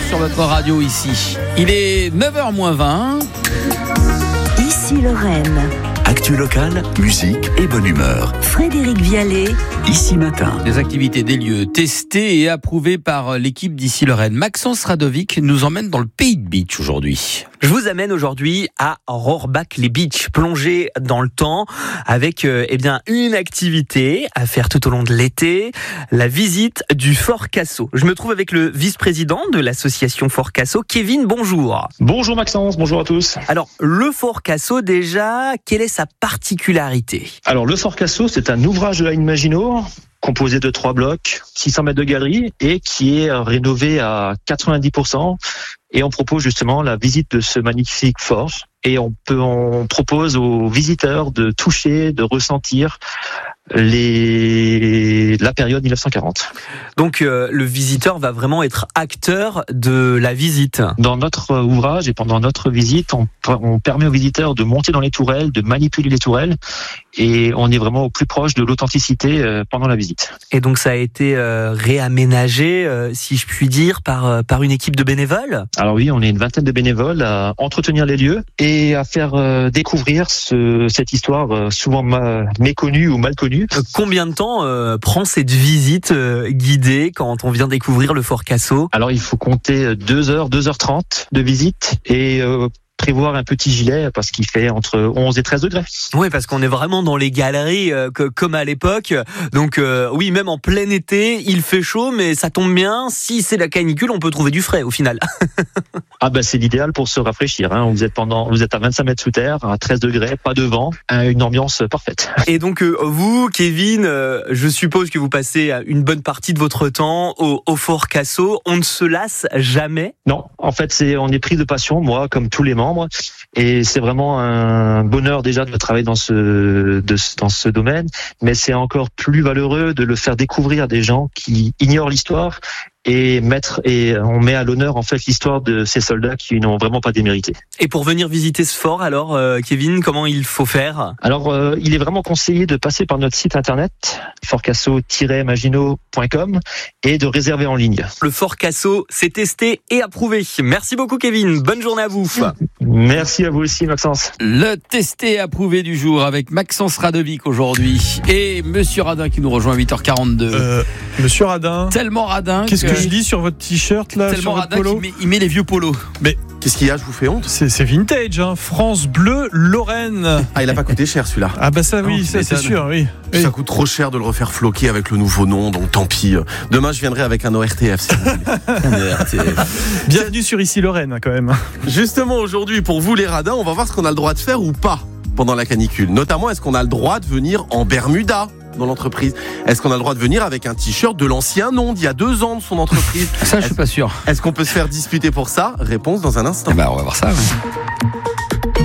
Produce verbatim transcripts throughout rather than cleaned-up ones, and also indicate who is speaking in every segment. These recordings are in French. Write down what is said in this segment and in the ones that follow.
Speaker 1: sur votre radio ici. Il est neuf heures moins vingt.
Speaker 2: Ici Lorraine.
Speaker 3: Actu locale, musique et bonne humeur.
Speaker 2: Frédéric Vialet.
Speaker 3: Ici Matin.
Speaker 1: Des activités, des lieux testés et approuvés par l'équipe d'Ici Lorraine. Maxence Radovic nous emmène dans le pays de beach aujourd'hui.
Speaker 4: Je vous amène aujourd'hui à Rohrbach-les-Beach, plongé dans le temps avec euh, eh bien une activité à faire tout au long de l'été, la visite du Fort Cassot. Je me trouve avec le vice-président de l'association Fort Cassot, Kevin, bonjour.
Speaker 5: Bonjour Maxence, bonjour à tous.
Speaker 4: Alors, le Fort Cassot déjà, quelle est sa particularité ?
Speaker 5: Alors le Fort Cassot, c'est un ouvrage de la Maginot, composé de trois blocs, six cents mètres de galerie et qui est rénové à quatre-vingt-dix pour cent. Et on propose justement la visite de ce magnifique fort. Et on peut, on propose aux visiteurs de toucher, de ressentir les, la période dix-neuf cent quarante.
Speaker 4: Donc euh, le visiteur va vraiment être acteur de la visite.
Speaker 5: Dans notre ouvrage et pendant notre visite, on, on permet aux visiteurs de monter dans les tourelles, de manipuler les tourelles, et on est vraiment au plus proche de l'authenticité euh, pendant la visite.
Speaker 4: Et donc ça a été euh, réaménagé, euh, si je puis dire, par, euh, par une équipe de bénévoles ?
Speaker 5: Alors oui, on est une vingtaine de bénévoles à entretenir les lieux et à faire euh, découvrir ce, cette histoire euh, souvent ma, méconnue ou mal connue.
Speaker 4: Euh, combien de temps euh, prend cette visite euh, guidée quand on vient découvrir le Fort Cassot ?
Speaker 5: Alors il faut compter deux heures, deux heures trente de visite et euh, prévoir un petit gilet parce qu'il fait entre onze et treize degrés.
Speaker 4: Oui, parce qu'on est vraiment dans les galeries euh, que, comme à l'époque. Donc euh, oui, même en plein été, il fait chaud, mais ça tombe bien. Si c'est la canicule, on peut trouver du frais au final.
Speaker 5: Ah ben c'est l'idéal pour se rafraîchir. Hein. Vous êtes pendant, vous êtes à vingt-cinq mètres sous terre, à treize degrés, pas de vent, une ambiance parfaite.
Speaker 4: Et donc euh, vous, Kevin, euh, je suppose que vous passez une bonne partie de votre temps au, au Fort Cassot. On ne se lasse jamais ?
Speaker 5: Non, en fait c'est, on est pris de passion, moi comme tous les membres. Et c'est vraiment un bonheur déjà de travailler dans ce, de, dans ce domaine, mais c'est encore plus valeureux de le faire découvrir à des gens qui ignorent l'histoire et mettre et on met à l'honneur en fait l'histoire de ces soldats qui n'ont vraiment pas démérité.
Speaker 4: Et pour venir visiter ce fort, alors euh, Kevin, comment il faut faire ?
Speaker 5: Alors euh, il est vraiment conseillé de passer par notre site internet fort cassot tiret maginot point com et de réserver en ligne.
Speaker 4: Le Fort Cassot, c'est testé et approuvé. Merci beaucoup Kevin, bonne journée à vous.
Speaker 5: Merci à vous aussi Maxence.
Speaker 1: Le testé et approuvé du jour avec Maxence Radovic aujourd'hui et Monsieur Radin qui nous rejoint à huit heures quarante-deux.
Speaker 6: Euh, Monsieur Radin.
Speaker 1: Tellement radin.
Speaker 6: Qu'est-ce que,
Speaker 1: que
Speaker 6: je lis sur votre t-shirt là,
Speaker 1: tellement
Speaker 6: sur votre
Speaker 1: radin
Speaker 6: polo
Speaker 1: qu'il met, il met les vieux polos.
Speaker 6: Mais
Speaker 7: qu'est-ce qu'il y a, je vous fais honte ?
Speaker 6: c'est, c'est vintage, hein. France Bleu Lorraine.
Speaker 7: Ah, il a pas coûté cher celui-là.
Speaker 6: Ah bah ça oui,
Speaker 7: Non,
Speaker 6: ça c'est
Speaker 7: m'étonnes.
Speaker 6: sûr, oui.
Speaker 7: Puis
Speaker 6: oui.
Speaker 7: ça coûte trop cher de le refaire floquer avec le nouveau nom, donc tant pis. Demain, je viendrai avec un O R T F. Si vous voulez.
Speaker 6: Bienvenue sur Ici Lorraine hein, quand même.
Speaker 7: Justement, aujourd'hui, pour vous les radins, on va voir ce qu'on a le droit de faire ou pas pendant la canicule. Notamment, est-ce qu'on a le droit de venir en Bermuda dans l'entreprise ? Est-ce qu'on a le droit de venir avec un t-shirt de l'ancien nom d'il y a deux ans de son entreprise ?
Speaker 1: Ça, je suis pas sûr.
Speaker 7: Est-ce qu'on peut se faire disputer pour ça ? Réponse dans un instant.
Speaker 1: Eh ben, on va voir ça. Ouais.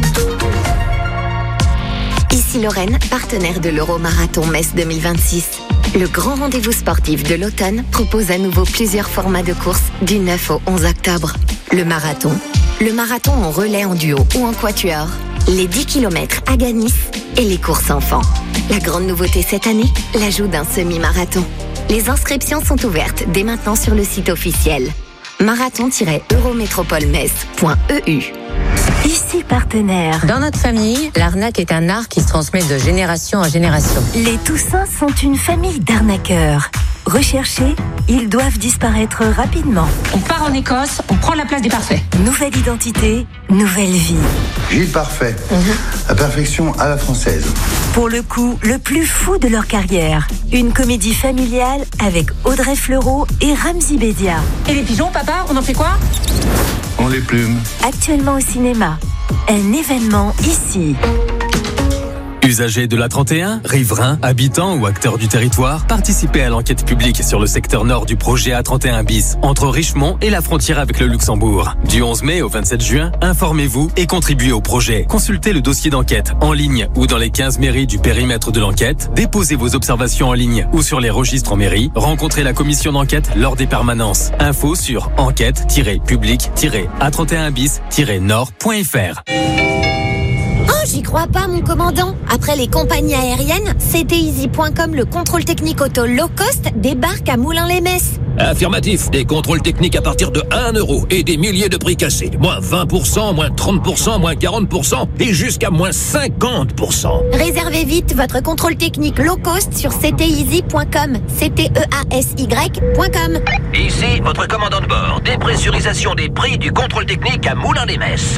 Speaker 8: Ici Lorraine, partenaire de l'Euro-Marathon Metz deux mille vingt-six. Le grand rendez-vous sportif de l'automne propose à nouveau plusieurs formats de course du neuf au onze octobre. Le marathon, le marathon en relais en duo ou en quatuor, les dix kilomètres à Ganis et les courses enfants. La grande nouveauté cette année, l'ajout d'un semi-marathon. Les inscriptions sont ouvertes dès maintenant sur le site officiel marathon tiret eurométropole metz point e u.
Speaker 2: Ici partenaire.
Speaker 9: Dans notre famille, l'arnaque est un art qui se transmet de génération en génération.
Speaker 2: Les Toussins sont une famille d'arnaqueurs. Recherchés, ils doivent disparaître rapidement.
Speaker 9: On part en Écosse, on prend la place des parfaits.
Speaker 2: Nouvelle identité, nouvelle vie.
Speaker 10: Gilles Parfait, la perfection à la française.
Speaker 2: Pour le coup, le plus fou de leur carrière. Une comédie familiale avec Audrey Fleurot et Ramzy Bedia.
Speaker 9: Et les pigeons, papa, on en fait quoi ?
Speaker 10: On les plume.
Speaker 2: Actuellement au cinéma. Un événement ici.
Speaker 11: Usagers de l'A trente et un, riverains, habitants ou acteurs du territoire, participez à l'enquête publique sur le secteur nord du projet A trente et un bis, entre Richemont et la frontière avec le Luxembourg. Du onze mai au vingt-sept juin, informez-vous et contribuez au projet. Consultez le dossier d'enquête en ligne ou dans les quinze mairies du périmètre de l'enquête, déposez vos observations en ligne ou sur les registres en mairie, rencontrez la commission d'enquête lors des permanences. Info sur enquête tiret public tiret A trente et un bis tiret nord point f r.
Speaker 8: Oh, j'y crois pas, mon commandant. Après les compagnies aériennes, c t easy point com, le contrôle technique auto low cost, débarque à Moulins-les-Metz.
Speaker 12: Affirmatif, des contrôles techniques à partir de un euro et des milliers de prix cassés. Moins vingt pour cent, moins trente pour cent, moins quarante pour cent et jusqu'à moins cinquante pour cent.
Speaker 8: Réservez vite votre contrôle technique low cost sur c t easy point com, c t e a s y point com.
Speaker 12: Ici, votre commandant de bord. Dépressurisation des prix du contrôle technique à Moulins-les-Metz.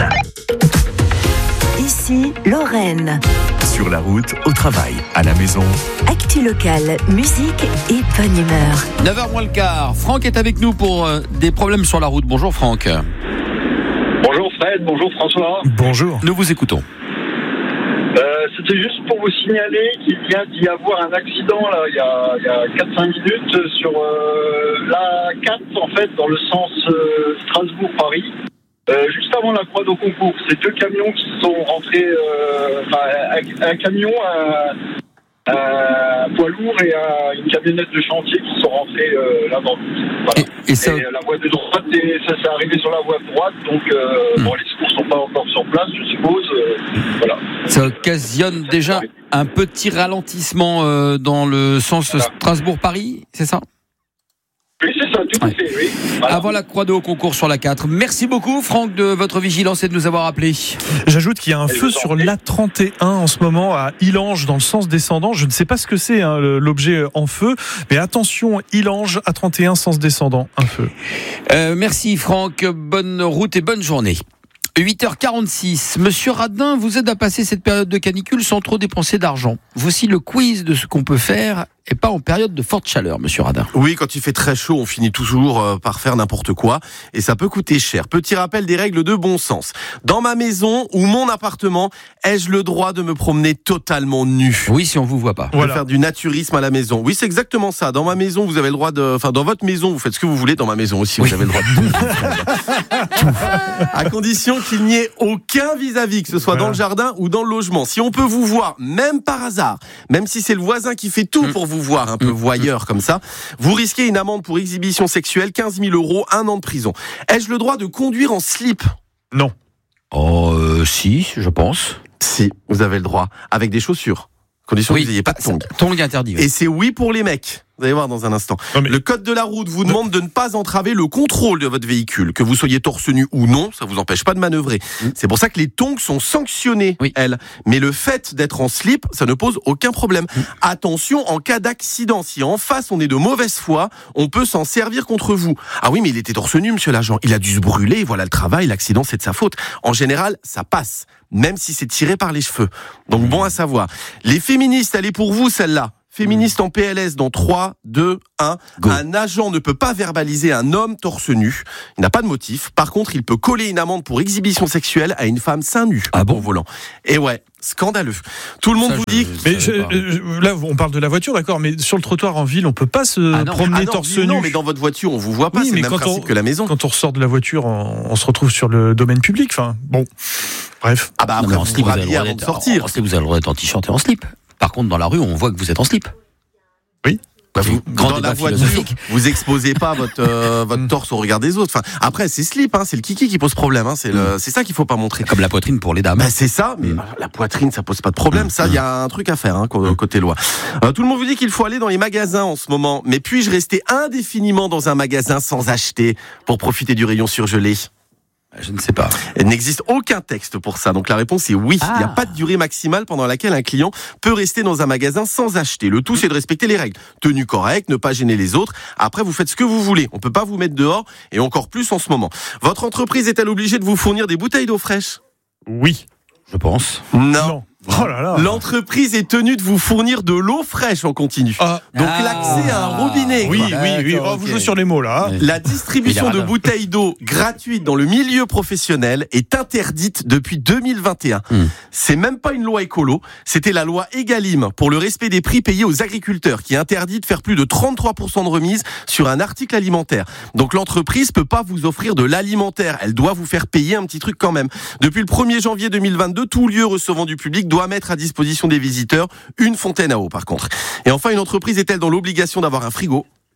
Speaker 2: Ici, Lorraine.
Speaker 3: Sur la route, au travail, à la maison.
Speaker 2: Actu locale, musique et bonne humeur.
Speaker 1: neuf heures moins le quart. Franck est avec nous pour euh, des problèmes sur la route. Bonjour Franck.
Speaker 13: Bonjour Fred, bonjour François.
Speaker 6: Bonjour.
Speaker 1: Nous vous écoutons.
Speaker 13: Euh, c'était juste pour vous signaler qu'il vient d'y avoir un accident là, il y a, il y a quatre cinq minutes sur euh, l'A quatre en fait, dans le sens euh, Strasbourg-Paris. Euh, juste avant la croix d'au concours, c'est deux camions qui sont rentrés, euh, enfin un, un camion, un, un poids lourd et un, une camionnette de chantier qui sont rentrés euh, là-dedans. Voilà.
Speaker 1: Et, et, ça...
Speaker 13: et la voie de droite, et ça s'est arrivé sur la voie de droite, donc euh, hmm. bon, les secours sont pas encore sur place, je suppose. Euh, voilà.
Speaker 1: Ça occasionne déjà un petit ralentissement euh, dans le sens voilà. Strasbourg-Paris, c'est ça ?
Speaker 13: Oui, c'est ça, tout à fait, oui. Voilà.
Speaker 1: Avant la croix de haut concours sur la quatre. Merci beaucoup, Franck, de votre vigilance et de nous avoir appelés.
Speaker 6: J'ajoute qu'il y a un et feu sur l'A trente et un en ce moment à Illange, dans le sens descendant. Je ne sais pas ce que c'est, hein, l'objet en feu, mais attention, Illange, A trente et un, sens descendant, un feu.
Speaker 1: Euh, merci, Franck. Bonne route et bonne journée. huit heures quarante-six. Monsieur Radin vous aide à passer cette période de canicule sans trop dépenser d'argent. Voici le quiz de ce qu'on peut faire et pas en période de forte chaleur, monsieur Radin.
Speaker 7: Oui, quand il fait très chaud, on finit toujours euh, par faire n'importe quoi et ça peut coûter cher. Petit rappel des règles de bon sens. Dans ma maison ou mon appartement, ai-je le droit de me promener totalement nu ?
Speaker 1: Oui, si on vous voit pas.
Speaker 7: Voilà. De faire du naturisme à la maison. Oui, c'est exactement ça. Dans ma maison, vous avez le droit de... Enfin, dans votre maison, vous faites ce que vous voulez. Dans ma maison aussi, vous oui. avez le droit de tout. À condition qu'il n'y ait aucun vis-à-vis, que ce soit voilà. dans le jardin ou dans le logement. Si on peut vous voir, même par hasard, même si c'est le voisin qui fait tout mmh. pour vous voir, un peu mmh. voyeur comme ça, vous risquez une amende pour exhibition sexuelle, quinze mille euros, un an de prison. Ai-je le droit de conduire en slip ?
Speaker 6: Non.
Speaker 1: Oh, euh, si, je pense.
Speaker 7: Si, vous avez le droit. Avec des chaussures. Condition oui, que vous n'ayez pas de tongs.
Speaker 1: Tongs interdit. Oui.
Speaker 7: Et c'est oui pour les mecs. Vous allez voir dans un instant. Non, mais... Le code de la route vous demande de ne pas entraver le contrôle de votre véhicule. Que vous soyez torse nu ou non, ça vous empêche pas de manœuvrer. Mmh. C'est pour ça que les tongs sont sanctionnés, oui. elles. Mais le fait d'être en slip, ça ne pose aucun problème. Mmh. Attention, en cas d'accident, si en face on est de mauvaise foi, on peut s'en servir contre vous. Ah oui, mais il était torse nu, monsieur l'agent. Il a dû se brûler, voilà le travail, l'accident c'est de sa faute. En général, ça passe. Même si c'est tiré par les cheveux. Donc bon à savoir. Les féministes, elle est pour vous celle-là. Féministe en P L S dans trois, deux, un. Go. Un agent ne peut pas verbaliser un homme torse nu. Il n'a pas de motif. Par contre, il peut coller une amende pour exhibition sexuelle à une femme seins nus.
Speaker 1: Ah bon,
Speaker 7: au volant. Et ouais, scandaleux. Tout le monde
Speaker 1: ça,
Speaker 7: vous
Speaker 1: je,
Speaker 7: dit...
Speaker 6: Mais je, je, là, on parle de la voiture, d'accord, mais sur le trottoir en ville, on peut pas se
Speaker 7: ah non,
Speaker 6: promener
Speaker 7: ah non,
Speaker 6: torse
Speaker 7: non,
Speaker 6: nu.
Speaker 7: Non, mais dans votre voiture, on vous voit pas. Oui, c'est le même principe
Speaker 6: on,
Speaker 7: que la maison.
Speaker 6: Quand on ressort de la voiture, on, on se retrouve sur le domaine public. Enfin, bon, bref.
Speaker 7: Ah bah après,
Speaker 1: non,
Speaker 7: vous vous rhabillez avant de sortir.
Speaker 1: En slip, vous avez le droit d'être en t-shirt et en slip. Par contre, dans la rue, on voit que vous êtes en slip.
Speaker 6: Oui.
Speaker 7: Bah vous, dans la voiture, vous exposez pas votre euh, votre torse au regard des autres. Enfin, après c'est slip, hein, c'est le kiki qui pose problème. Hein, c'est le, c'est ça qu'il faut pas montrer.
Speaker 1: Comme la poitrine pour les dames.
Speaker 7: Bah c'est ça, mais mmh. la poitrine ça pose pas de problème. Ça, il y a un truc à faire hein, côté loi. Euh, tout le monde vous dit qu'il faut aller dans les magasins en ce moment, mais puis-je rester indéfiniment dans un magasin sans acheter pour profiter du rayon surgelé ?
Speaker 1: Je ne sais pas.
Speaker 7: Il n'existe aucun texte pour ça. Donc la réponse est oui. Ah. Il n'y a pas de durée maximale pendant laquelle un client peut rester dans un magasin sans acheter. Le tout, c'est de respecter les règles. Tenue correcte, ne pas gêner les autres. Après, vous faites ce que vous voulez. On peut pas vous mettre dehors et encore plus en ce moment. Votre entreprise est-elle obligée de vous fournir des bouteilles d'eau fraîche ?
Speaker 6: Oui.
Speaker 1: Je pense.
Speaker 7: Non.
Speaker 6: non. Oh là là.
Speaker 7: L'entreprise est tenue de vous fournir de l'eau fraîche en continu. Ah. Donc ah. l'accès à un robinet.
Speaker 6: Oui, quoi. oui, oui. Oh, vous jouez sur les mots là. Hein.
Speaker 7: La distribution de bouteilles d'eau gratuite dans le milieu professionnel est interdite depuis deux mille vingt et un. Hum. C'est même pas une loi écolo, c'était la loi Egalim pour le respect des prix payés aux agriculteurs qui interdit de faire plus de trente-trois pour cent de remise sur un article alimentaire. Donc l'entreprise peut pas vous offrir de l'alimentaire, elle doit vous faire payer un petit truc quand même. Depuis le premier janvier deux mille vingt-deux, tout lieu recevant du public doit mettre à disposition des visiteurs une fontaine à eau par contre. Et enfin, une entreprise est-elle dans l'obligation d'avoir un frigo ?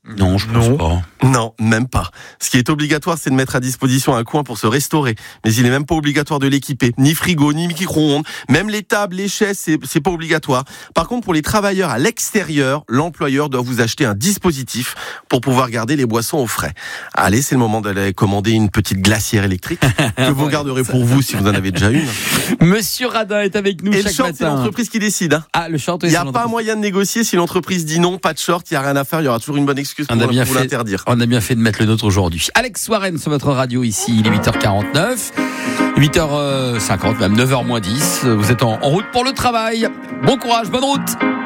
Speaker 1: Non, je pense
Speaker 6: Non.
Speaker 1: pas.
Speaker 7: Non, même pas. Ce qui est obligatoire, c'est de mettre à disposition un coin pour se restaurer. Mais il n'est même pas obligatoire de l'équiper. Ni frigo, ni micro-ondes. Même les tables, les chaises, c'est, c'est pas obligatoire. Par contre, pour les travailleurs à l'extérieur, l'employeur doit vous acheter un dispositif pour pouvoir garder les boissons au frais. Allez, c'est le moment d'aller commander une petite glacière électrique que vous garderez pour vous si vous en avez déjà une.
Speaker 1: Monsieur Radin est avec nous
Speaker 7: Et
Speaker 1: chaque
Speaker 7: le short, c'est
Speaker 1: matin.
Speaker 7: l'entreprise qui décide. Hein.
Speaker 1: Ah, le short,
Speaker 7: Il n'y a pas moyen de négocier si l'entreprise dit non, pas de short, il n'y a rien à faire, il y aura toujours une bonne excuse pour,
Speaker 1: On a bien
Speaker 7: pour
Speaker 1: fait.
Speaker 7: l'interdire.
Speaker 1: On a bien fait de mettre le nôtre aujourd'hui. Alex Warren sur votre radio ici, il est huit heures quarante-neuf, huit heures cinquante, même neuf heures moins dix. Vous êtes en, en route pour le travail. Bon courage, bonne route.